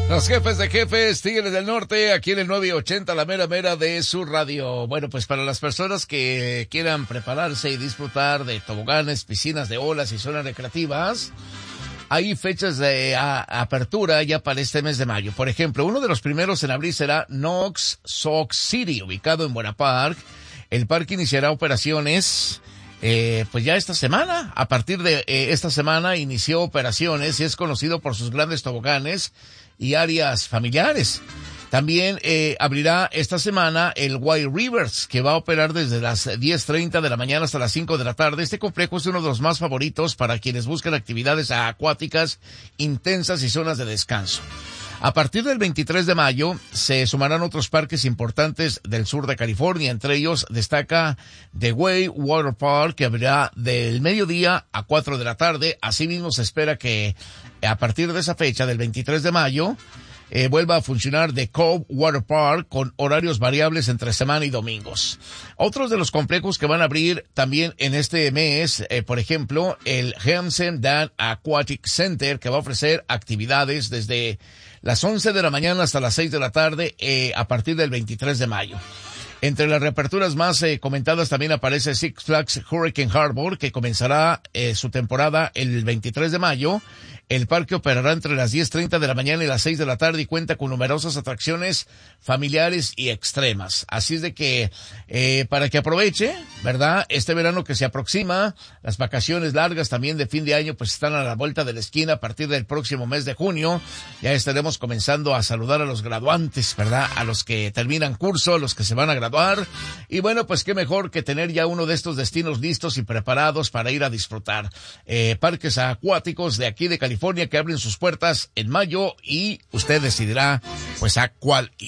Los jefes de jefes, Tigres del Norte, aquí en el 980, la mera mera de su radio. Bueno, pues para las personas que quieran prepararse y disfrutar de toboganes, piscinas de olas y zonas recreativas, hay fechas de apertura ya para este mes de mayo. Por ejemplo, uno de los primeros en abrir será Knox Sock City, ubicado en Buena Park. El parque iniciará operaciones pues ya esta semana. A partir de esta semana inició operaciones y es conocido por sus grandes toboganes y áreas familiares. También abrirá esta semana el White Rivers, que va a operar desde las 10:30 de la mañana hasta las 5 de la tarde. Este complejo es uno de los más favoritos para quienes buscan actividades acuáticas intensas y zonas de descanso. A partir del 23 de mayo se sumarán otros parques importantes del sur de California. Entre ellos destaca The Way Water Park, que abrirá del mediodía a 4 de la tarde. Asimismo se espera que a partir de esa fecha, del 23 de mayo, vuelva a funcionar The Cove Water Park con horarios variables entre semana y domingos. Otros de los complejos que van a abrir también en este mes, por ejemplo, el Hansen Dam Aquatic Center, que va a ofrecer actividades desde las 11 de la mañana hasta las 6 de la tarde a partir del 23 de mayo. Entre las reaperturas más comentadas también aparece Six Flags Hurricane Harbor, que comenzará su temporada el 23 de mayo. El parque operará entre las 10:30 de la mañana y las 6 de la tarde y cuenta con numerosas atracciones familiares y extremas. Así es de que, para que aproveche, ¿verdad? Este verano que se aproxima, las vacaciones largas también de fin de año pues están a la vuelta de la esquina. A partir del próximo mes de junio ya estaremos comenzando a saludar a los graduantes, ¿verdad? A los que terminan curso, a los que se van a graduar. Y bueno, pues qué mejor que tener ya uno de estos destinos listos y preparados para ir a disfrutar. Parques acuáticos de aquí de California que abren sus puertas en mayo y usted decidirá pues a cuál ir.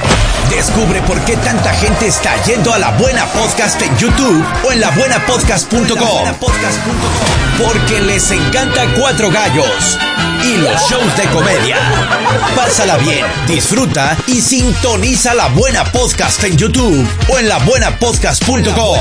Descubre por qué tanta gente está yendo a La Buena Podcast en YouTube o en labuenapodcast.com. Porque les encanta Cuatro Gallos y los shows de comedia. Pásala bien, disfruta y sintoniza La Buena Podcast en YouTube o en labuenapodcast.com.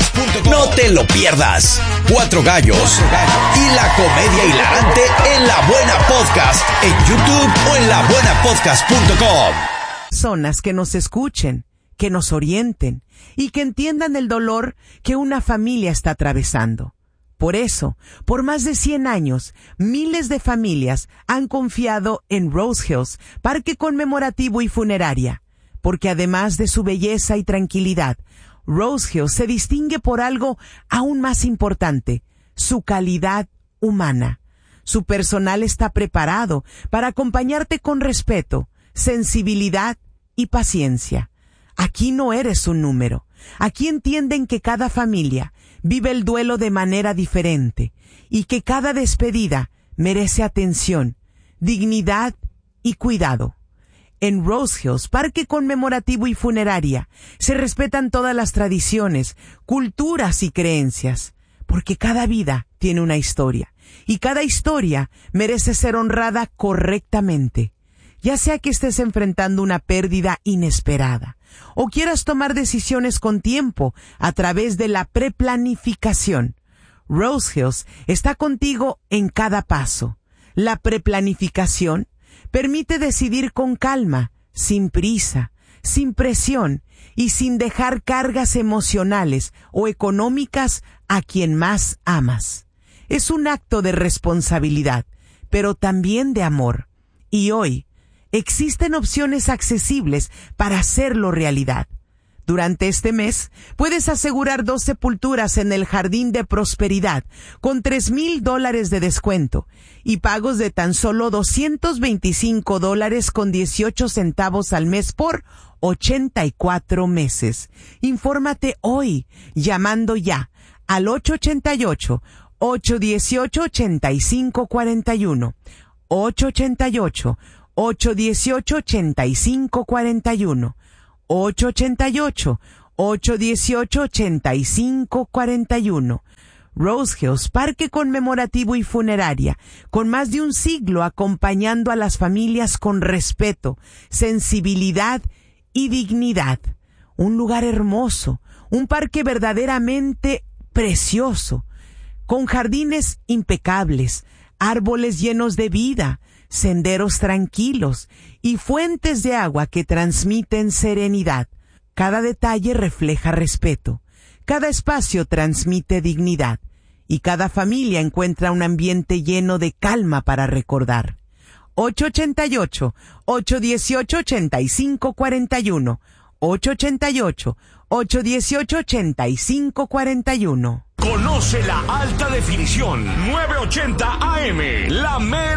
No te lo pierdas. Cuatro Gallos y la comedia hilarante en La Buena Podcast en YouTube o en labuenapodcast.com. Personas que nos escuchen, que nos orienten y que entiendan el dolor que una familia está atravesando. Por eso, por más de 100 años, miles de familias han confiado en Rose Hills, parque conmemorativo y funeraria, porque además de su belleza y tranquilidad, Rose Hills se distingue por algo aún más importante, su calidad humana. Su personal está preparado para acompañarte con respeto, sensibilidad y paciencia. Aquí no eres un número. Aquí entienden que cada familia vive el duelo de manera diferente y que cada despedida merece atención, dignidad y cuidado. En Rose Hills, parque conmemorativo y funeraria, se respetan todas las tradiciones, culturas y creencias, porque cada vida tiene una historia y cada historia merece ser honrada correctamente. Ya sea que estés enfrentando una pérdida inesperada o quieras tomar decisiones con tiempo a través de la preplanificación, Rose Hills está contigo en cada paso. La preplanificación permite decidir con calma, sin prisa, sin presión y sin dejar cargas emocionales o económicas a quien más amas. Es un acto de responsabilidad, pero también de amor. Y hoy, existen opciones accesibles para hacerlo realidad. Durante este mes, puedes asegurar 2 sepulturas en el Jardín de Prosperidad con $3,000 de descuento y pagos de tan solo $225 con 18 centavos al mes por 84 meses. Infórmate hoy, llamando ya al 888-818-8541. 888-818-8541. 888-818-8541. Rose Hills, parque conmemorativo y funeraria, con más de un siglo acompañando a las familias con respeto, sensibilidad y dignidad. Un lugar hermoso, un parque verdaderamente precioso, con jardines impecables, árboles llenos de vida, senderos tranquilos y fuentes de agua que transmiten serenidad. Cada detalle refleja respeto, cada espacio transmite dignidad y cada familia encuentra un ambiente lleno de calma para recordar. 888-818-8541. 888-818-8541. Conoce la alta definición 980 AM, la mera